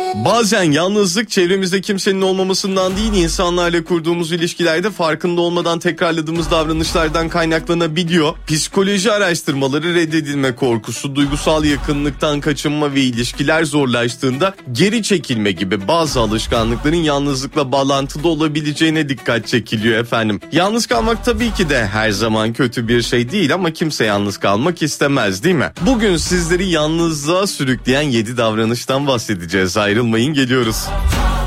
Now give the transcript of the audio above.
Bazen yalnızlık çevremizde kimsenin olmamasından değil, insanlarla kurduğumuz ilişkilerde farkında olmadan tekrarladığımız davranışlardan kaynaklanabiliyor. Psikoloji araştırmaları reddedilme korkusu, duygusal yakınlıktan kaçınma ve ilişkiler zorlaştığında geri çekilme gibi bazı alışkanlıkların yalnızlıkla bağlantılı olabileceğine dikkat çekiliyor efendim. Yalnız kalmak tabii ki de her zaman kötü bir şey değil ama kimse yalnız kalmak istemez, değil mi? Bugün sizleri yalnızlığa sürükleyen 7 davranıştan bahsedeceğiz. Ayrılmayın, geliyoruz.